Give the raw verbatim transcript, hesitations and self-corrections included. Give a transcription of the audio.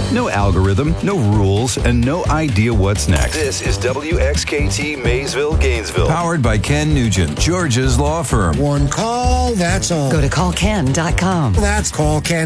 No algorithm, no rules, and no idea what's next. This is W X K T Maysville, Gainesville. Powered by Ken Nugent, George's law firm. One call, that's all. Go to call ken dot com. That's call ken